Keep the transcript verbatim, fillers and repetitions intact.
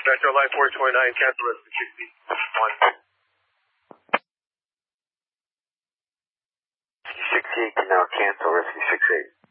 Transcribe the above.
Metro Line four twenty-nine, cancel rescue sixty-one. sixty-eight can now cancel rescue six eight.